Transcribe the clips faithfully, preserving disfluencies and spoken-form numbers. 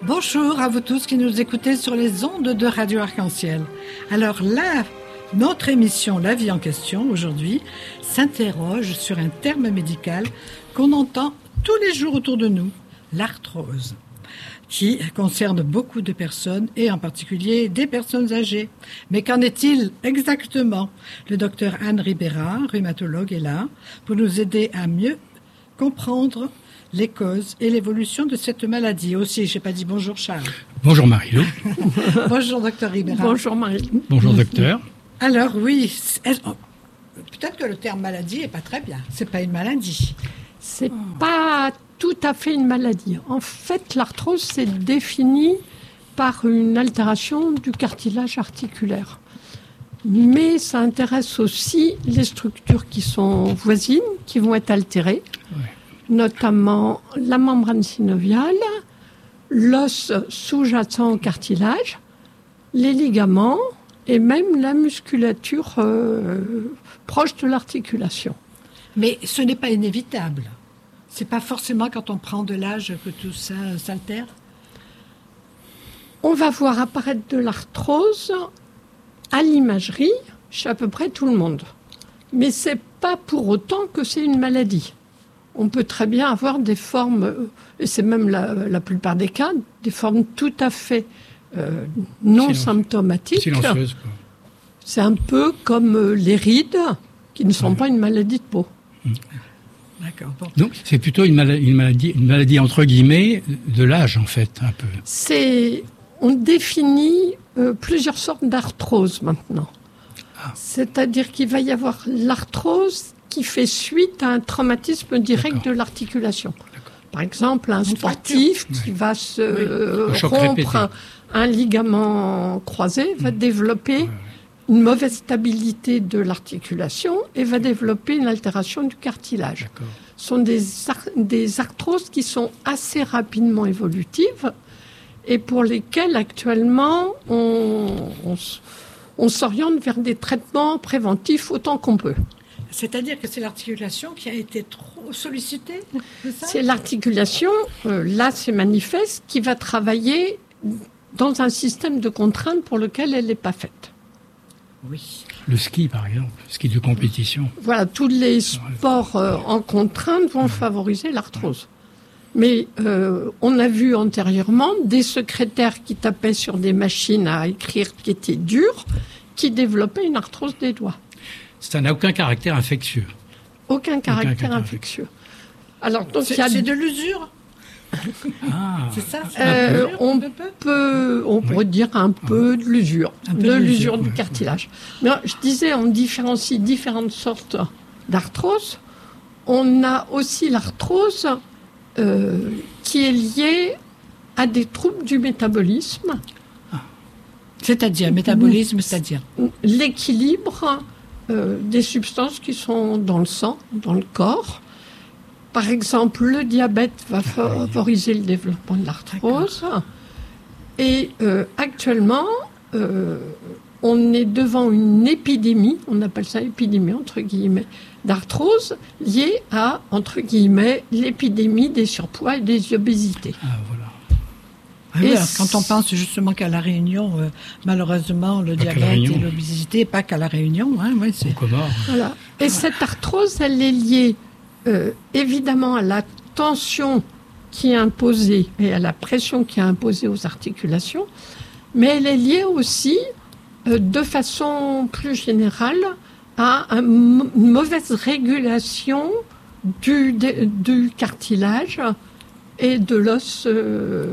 Bonjour à vous tous qui nous écoutez sur les ondes de Radio Arc-en-Ciel. Alors là, notre émission La vie en question aujourd'hui s'interroge sur un terme médical qu'on entend tous les jours autour de nous, l'arthrose, qui concerne beaucoup de personnes et en particulier des personnes âgées. Mais qu'en est-il exactement? Le docteur Anne Ribera, rhumatologue, est là pour nous aider à mieux comprendre les causes et l'évolution de cette maladie. Aussi, je n'ai pas dit bonjour Charles. Bonjour Marie-Lou. Bonjour docteur Ribera. Bonjour Marie. Bonjour docteur. Alors oui, elle, peut-être que le terme maladie n'est pas très bien. C'est pas une maladie. C'est oh. pas tout à fait une maladie. En fait, l'arthrose, c'est défini par une altération du cartilage articulaire. Mais ça intéresse aussi les structures qui sont voisines, qui vont être altérées, ouais. Notamment la membrane synoviale, l'os sous-jacent au cartilage, les ligaments et même la musculature euh, proche de l'articulation. Mais ce n'est pas inévitable. C'est pas forcément quand on prend de l'âge que tout ça s'altère. On va voir apparaître de l'arthrose à l'imagerie chez à peu près tout le monde. Mais c'est pas pour autant que c'est une maladie. On peut très bien avoir des formes, et c'est même la, la plupart des cas, des formes tout à fait euh, non Silence. symptomatiques. Silencieuses, quoi. C'est un peu comme les rides, qui ne sont ouais. pas une maladie de peau. Mmh. D'accord. Bon. Donc c'est plutôt une maladie, une maladie, une maladie entre guillemets de l'âge en fait, un peu. C'est, on définit euh, plusieurs sortes d'arthrose maintenant. Ah. C'est-à-dire qu'il va y avoir l'arthrose qui fait suite à un traumatisme direct D'accord. de l'articulation. D'accord. Par exemple, un sportif qui oui. va se oui. rompre un, un ligament croisé va mmh. développer ouais, ouais. une mauvaise stabilité de l'articulation et va développer une altération du cartilage. D'accord. Ce sont des, ar- des arthroses qui sont assez rapidement évolutives et pour lesquelles actuellement on, on, on s'oriente vers des traitements préventifs autant qu'on peut. C'est-à-dire que c'est l'articulation qui a été trop sollicitée, c'est ça ? C'est l'articulation, euh, là c'est manifeste, qui va travailler dans un système de contraintes pour lequel elle n'est pas faite. Oui. Le ski, par exemple, le ski de compétition. Voilà, tous les sports euh, en contrainte vont ouais. favoriser l'arthrose. Mais euh, on a vu antérieurement des secrétaires qui tapaient sur des machines à écrire qui étaient dures, qui développaient une arthrose des doigts. Ça n'a aucun caractère infectieux. Aucun caractère, aucun caractère infectieux. Alors, donc, c'est, il y a... c'est de l'usure. Ah, c'est ça c'est euh, on peut, on pourrait oui. dire un peu de l'usure, un peu de, de l'usure, l'usure du oui. cartilage. Mais je disais, on différencie différentes sortes d'arthrose. On a aussi l'arthrose euh, qui est liée à des troubles du métabolisme. Ah. C'est-à-dire, métabolisme, c'est-à-dire l'équilibre euh, des substances qui sont dans le sang, dans le corps. Par exemple, le diabète va favoriser le développement de l'arthrose. D'accord. Et euh, actuellement, euh, on est devant une épidémie, on appelle ça épidémie entre guillemets, d'arthrose liée à, entre guillemets, l'épidémie des surpoids et des obésités. Ah, voilà. Ah oui, alors, quand on pense justement qu'à La Réunion, euh, malheureusement, le pas diabète et l'obésité, pas qu'à La Réunion. Hein, ouais, c'est... Voilà. Et cette arthrose, elle est liée Euh, évidemment à la tension qui est imposée et à la pression qui est imposée aux articulations, mais elle est liée aussi, euh, de façon plus générale, à un, une mauvaise régulation du, de, du cartilage et de l'os euh,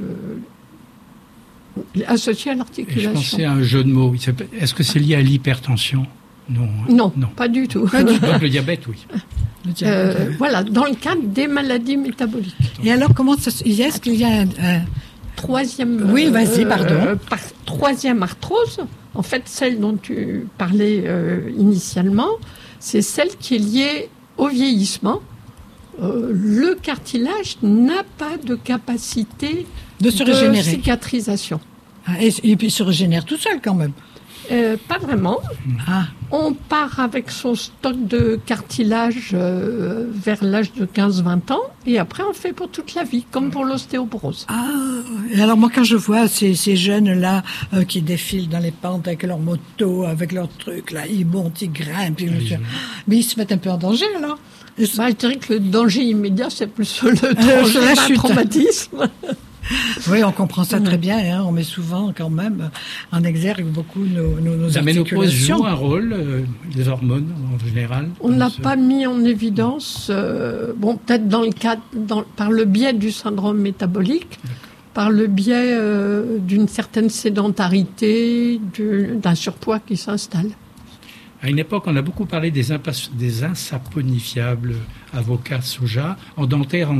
associé à l'articulation. Je pensais à un jeu de mots. Est-ce que c'est lié à l'hypertension ? Non, non, non, pas du tout. Donc le diabète, oui. Le diabète, euh, oui. Voilà, dans le cadre des maladies métaboliques. Et alors, comment ça se... Est-ce qu'il y a un... un... Troisième... Oui, vas-y, pardon. Euh, par... Troisième arthrose, en fait, celle dont tu parlais euh, initialement, c'est celle qui est liée au vieillissement. Euh, le cartilage n'a pas de capacité de se régénérer. De cicatrisation. Ah, et, et puis il se régénère tout seul, quand même. euh, pas vraiment. Ah. On part avec son stock de cartilage euh, vers l'âge de quinze vingt ans, et après on fait pour toute la vie, comme pour l'ostéoporose. Ah, et alors moi quand je vois ces, ces jeunes-là euh, qui défilent dans les pentes avec leur moto, avec leurs trucs, là, ils montent, ils grimpent, ils Oui, me... mais ils se mettent un peu en danger alors. Bah, je dirais que le danger immédiat, c'est plus le Euh, danger la d'un chute. traumatisme. Oui, on comprend ça très bien. Hein. On met souvent quand même en exergue beaucoup nos, nos, nos La ménopause articulations. joue un rôle, euh, les hormones en général. On n'a ce... pas mis en évidence, euh, bon, peut-être dans le cadre, dans, par le biais du syndrome métabolique, par le biais euh, d'une certaine sédentarité, du, d'un surpoids qui s'installe. À une époque, on a beaucoup parlé des, impas- des insaponifiables avocats soja en dentaire, en